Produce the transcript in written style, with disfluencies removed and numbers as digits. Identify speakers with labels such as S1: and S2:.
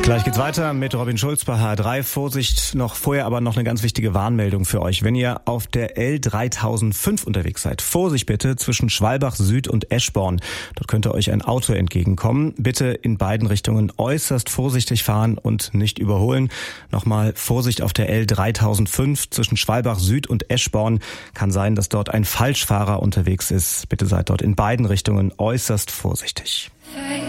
S1: Gleich geht's weiter mit Robin Schulz bei HR3. Vorsicht, vorher aber noch eine ganz wichtige Warnmeldung für euch. Wenn ihr auf der L3005 unterwegs seid, Vorsicht bitte zwischen Schwalbach Süd und Eschborn. Dort könnte euch ein Auto entgegenkommen. Bitte in beiden Richtungen äußerst vorsichtig fahren und nicht überholen. Nochmal Vorsicht auf der L3005 zwischen Schwalbach Süd und Eschborn. Kann sein, dass dort ein Falschfahrer unterwegs ist. Bitte seid dort in beiden Richtungen äußerst vorsichtig.